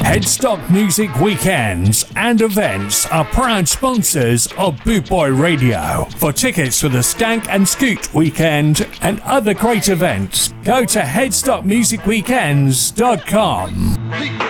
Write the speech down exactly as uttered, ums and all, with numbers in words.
Headstock Music Weekends and events are proud sponsors of Boot Boy Radio. For tickets for the Stank and Scoot Weekend and other great events, go to headstock music weekends dot com.